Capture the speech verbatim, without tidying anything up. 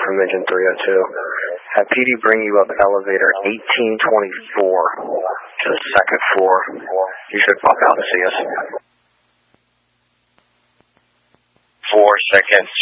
from engine three oh two. Have P D bring you up elevator eighteen twenty-four to the second floor. You should pop out and see us. Four seconds,